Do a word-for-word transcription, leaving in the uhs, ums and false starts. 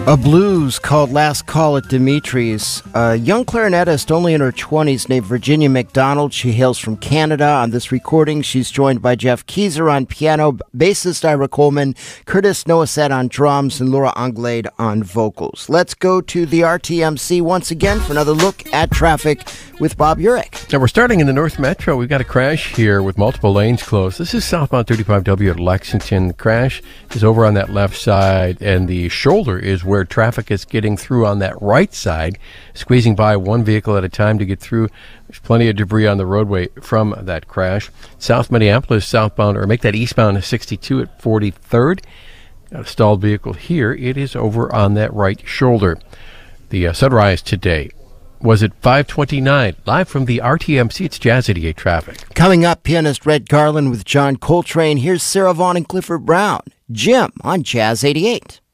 A blues called Last Call at Dimitri's. A young clarinetist, only in her twenties, named Virginia McDonald. She hails from Canada. On this recording, she's joined by Jeff Keyser on piano, bassist Ira Coleman, Curtis Noisette on drums, and Laura Anglade on vocals. Let's go to the R T M C once again for another look at traffic with Bob Urich. Now we're starting in the North Metro. We've got a crash here with multiple lanes closed. This is southbound thirty-five W at Lexington. The crash is over on that left side, and the shoulder is where traffic is getting through on that right side, squeezing by one vehicle at a time to get through. There's plenty of debris on the roadway from that crash. South Minneapolis southbound, or make that eastbound sixty-two at forty-third. Got a stalled vehicle here. It is over on that right shoulder. The uh, sunrise today was at five twenty-nine. Live from the R T M C, it's Jazz eighty-eight traffic. Coming up, pianist Red Garland with John Coltrane. Here's Sarah Vaughan and Clifford Brown. Jim on Jazz eighty-eight.